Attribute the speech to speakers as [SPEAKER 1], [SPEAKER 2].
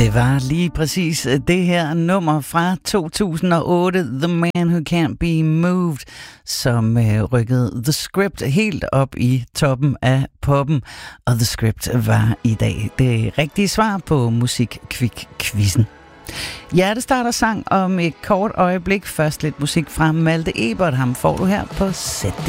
[SPEAKER 1] Det var lige præcis det her nummer fra 2008, The Man Who Can't Be Moved, som rykkede The Script helt op i toppen af poppen. Og The Script var i dag det rigtige svar på Musikquizzen. Hjertestarter sang om et kort øjeblik. Først lidt musik fra Malte Ebert. Ham får du her på ZDF.